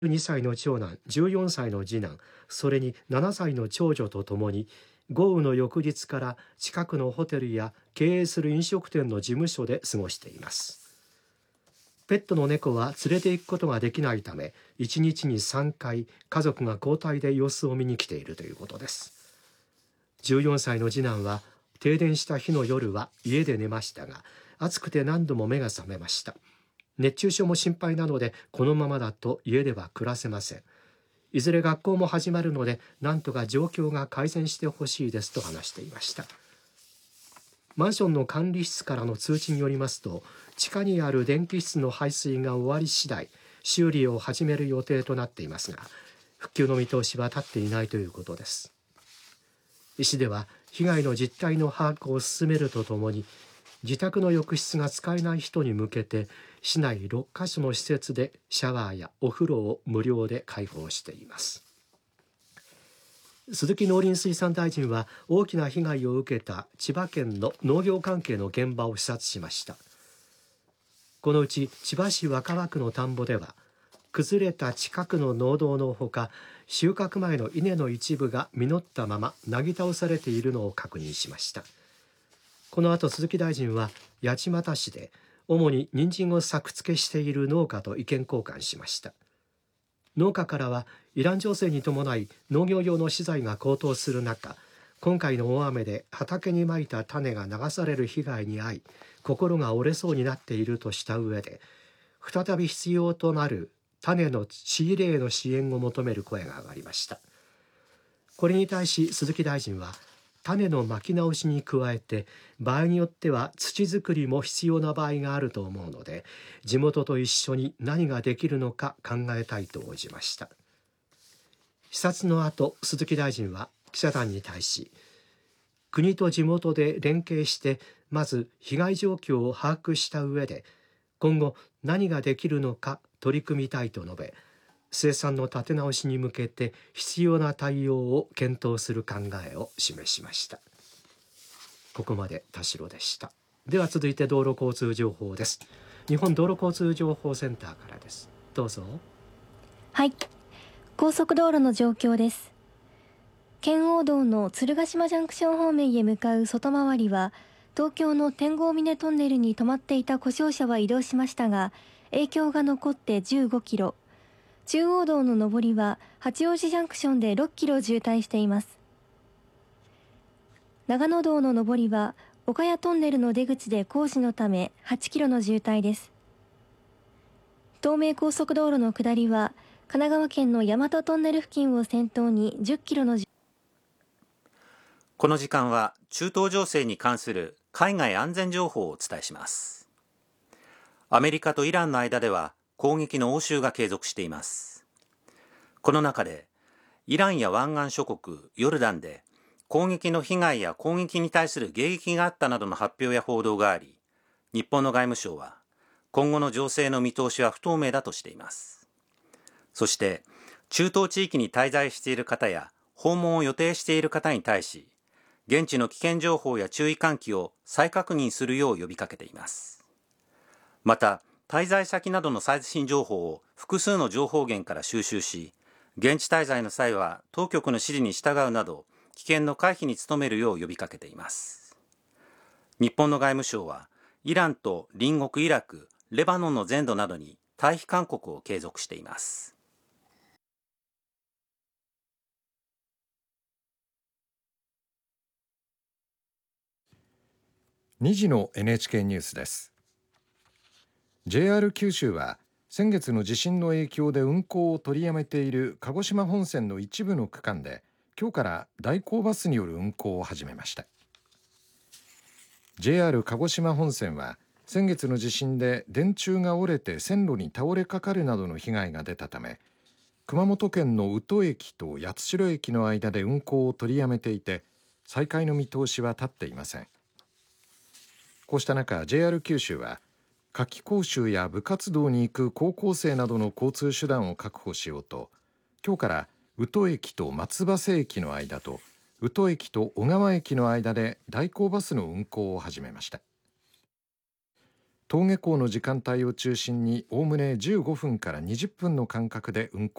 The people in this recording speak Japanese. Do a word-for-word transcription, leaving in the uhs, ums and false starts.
にさいの長男、じゅうよんさいの次男、それにななさいの長女とともに豪雨の翌日から近くのホテルや経営する飲食店の事務所で過ごしています。ペットの猫は連れて行くことができないため、いちにちにさんかい家族が交代で様子を見に来ているということです。じゅうよんさいの次男は停電した日の夜は家で寝ましたが、暑くて何度も目が覚めました。熱中症も心配なので、このままだと家では暮らせません。いずれ学校も始まるので、なんとか状況が改善してほしいですと話していました。マンションの管理室からの通知によりますと、地下にある電気室の排水が終わり次第、修理を始める予定となっていますが、復旧の見通しは立っていないということです。市では被害の実態の把握を進めるとともに、自宅の浴室が使えない人に向けて市内ろっかしょの施設でシャワーやお風呂を無料で開放しています。鈴木農林水産大臣は大きな被害を受けた千葉県の農業関係の現場を視察しました。このうち千葉市若葉区の田んぼでは、崩れた近くの農道のほか、収穫前の稲の一部が実ったままなぎ倒されているのを確認しました。この後、鈴木大臣は八街市で主に人参を作付けしている農家と意見交換しました。農家からは、イラン情勢に伴い農業用の資材が高騰する中、今回の大雨で畑にまいた種が流される被害に遭い、心が折れそうになっているとした上で、再び必要となる種の仕入れへの支援を求める声が上がりました。これに対し鈴木大臣は、種のまき直しに加えて、場合によっては土作りも必要な場合があると思うので、地元と一緒に何ができるのか考えたいと応じました。視察の後、鈴木大臣は記者団に対し、国と地元で連携してまず被害状況を把握した上で、今後何ができるのか取り組みたいと述べ、生産の立て直しに向けて必要な対応を検討する考えを示しました。ここまで田代でした。では続いて道路交通情報です。日本道路交通情報センターからです。どうぞ。 はい、高速道路の状況です。圏央道の鶴ヶ島ジャンクション方面へ向かう外回りは、東京の天郷峰トンネルに止まっていた故障車は移動しましたが、影響が残ってじゅうごキロ、中央道の上りは八王子ジャンクションでろっキロ渋滞しています。長野道の上りは岡谷トンネルの出口で工事のためはちキロの渋滞です。東名高速道路の下りは神奈川県の大和トンネル付近を先頭にじゅっキロの渋滞。 この時間は中東情勢に関する海外安全情報をお伝えします。アメリカとイランの間では攻撃の応酬が継続しています。この中でイランや湾岸諸国ヨルダンで攻撃の被害や攻撃に対する迎撃があったなどの発表や報道があり、日本の外務省は今後の情勢の見通しは不透明だとしています。そして中東地域に滞在している方や訪問を予定している方に対し、現地の危険情報や注意喚起を再確認するよう呼びかけています。また、滞在先などの最新情報を複数の情報源から収集し、現地滞在の際は当局の指示に従うなど、危険の回避に努めるよう呼びかけています。日本の外務省は、イランと隣国イラク、レバノンの全土などに退避勧告を継続しています。 にじの エヌエイチケー ニュースです。 ジェイアール 九州は先月の地震の影響で運行を取りやめている鹿児島本線の一部の区間で今日から代行バスによる運行を始めました。 ジェイアール 鹿児島本線は先月の地震で電柱が折れて線路に倒れかかるなどの被害が出たため、熊本県の宇土駅と八代駅の間で運行を取りやめていて、再開の見通しは立っていません。こうした中、 ジェイアール 九州は夏季講習や部活動に行く高校生などの交通手段を確保しようと、今日から宇土駅と松葉瀬駅の間と宇土駅と小川駅の間で代行バスの運行を始めました。登下校の時間帯を中心におおむねじゅうごふんからにじゅっぷんの間隔で運行